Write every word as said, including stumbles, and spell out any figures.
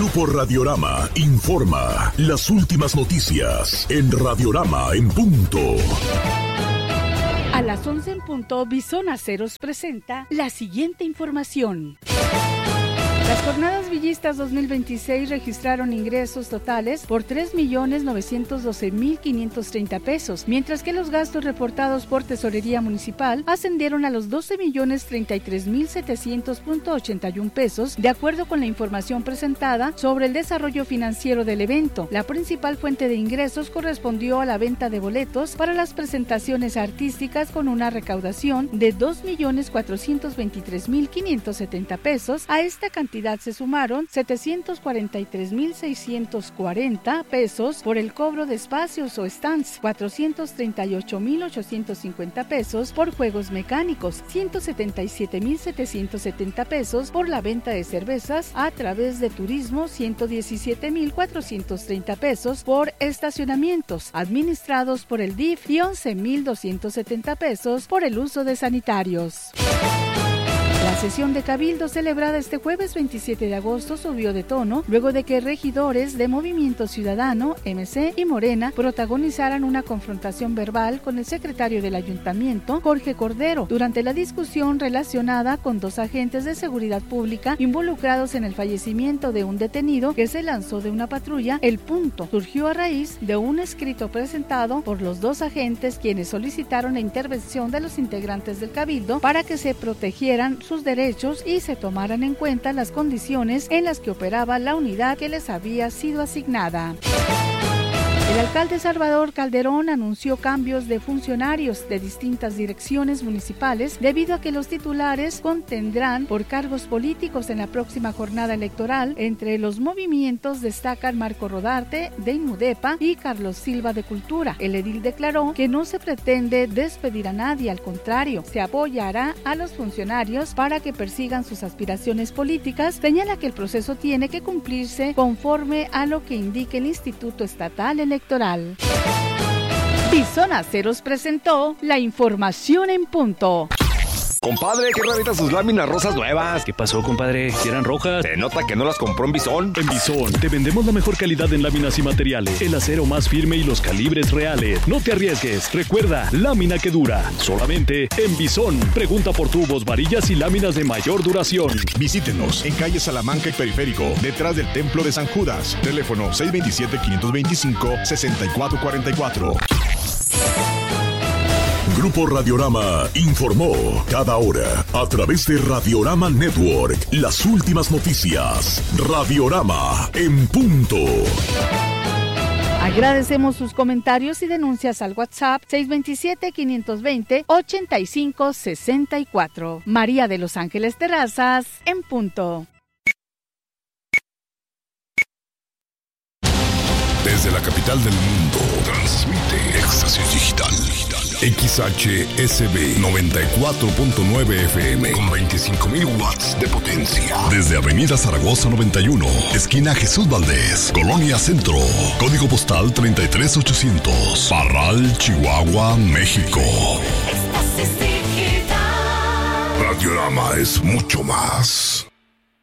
Grupo Radiorama informa las últimas noticias en Radiorama en punto. A las once en punto, Bison Aceros presenta la siguiente información. Las jornadas villistas dos mil veintiséis registraron ingresos totales por tres millones novecientos doce mil quinientos treinta pesos, mientras que los gastos reportados por Tesorería Municipal ascendieron a los doce millones treinta y tres mil setecientos ochenta y uno pesos, de acuerdo con la información presentada sobre el desarrollo financiero del evento. La principal fuente de ingresos correspondió a la venta de boletos para las presentaciones artísticas con una recaudación de dos millones cuatrocientos veintitrés mil quinientos setenta pesos. A esta cantidad se sumaron setecientos cuarenta y tres mil seiscientos cuarenta pesos por el cobro de espacios o stands, cuatrocientos treinta y ocho mil ochocientos cincuenta pesos por juegos mecánicos, ciento setenta y siete mil setecientos setenta pesos por la venta de cervezas a través de turismo, ciento diecisiete mil cuatrocientos treinta pesos por estacionamientos administrados por el D I F y once mil doscientos setenta pesos por el uso de sanitarios. La sesión de Cabildo celebrada este jueves veintisiete de agosto subió de tono luego de que regidores de Movimiento Ciudadano, M C y Morena protagonizaran una confrontación verbal con el secretario del Ayuntamiento, Jorge Cordero, durante la discusión relacionada con dos agentes de seguridad pública involucrados en el fallecimiento de un detenido que se lanzó de una patrulla. El punto surgió a raíz de un escrito presentado por los dos agentes, quienes solicitaron la intervención de los integrantes del Cabildo para que se protegieran sus derechos y se tomaran en cuenta las condiciones en las que operaba la unidad que les había sido asignada. El alcalde Salvador Calderón anunció cambios de funcionarios de distintas direcciones municipales debido a que los titulares contendrán por cargos políticos en la próxima jornada electoral. Entre los movimientos destacan Marco Rodarte de Inmudepa y Carlos Silva de Cultura. El edil declaró que no se pretende despedir a nadie, al contrario, se apoyará a los funcionarios para que persigan sus aspiraciones políticas. Señala que el proceso tiene que cumplirse conforme a lo que indique el Instituto Estatal Electoral. Bison Aceros presentó la información en punto. Compadre, qué raritas sus láminas rosas nuevas. ¿Qué pasó, compadre? ¿Si eran rojas? Se nota que no las compró en Bison. En Bison te vendemos la mejor calidad en láminas y materiales, el acero más firme y los calibres reales. No te arriesgues. Recuerda, lámina que dura. Solamente en Bison. Pregunta por tubos, varillas y láminas de mayor duración. Visítenos en calle Salamanca y Periférico, detrás del Templo de San Judas. Teléfono seis dos siete, cinco dos cinco, seis cuatro cuatro cuatro. Grupo Radiorama informó cada hora a través de Radiorama Network las últimas noticias. Radiorama en punto. Agradecemos sus comentarios y denuncias al WhatsApp seis dos siete, cinco dos cero, ocho cinco seis cuatro. María de Los Ángeles Terrazas en punto. Desde la capital del mundo, transmite Éxtasis Digital. X H S B noventa y cuatro punto nueve F M con veinticinco mil watts de potencia. Desde Avenida Zaragoza noventa y uno, esquina Jesús Valdés, Colonia Centro. Código postal treinta y tres ochocientos. Parral, Chihuahua, México. Éxtasis Digital. Radiorama es mucho más.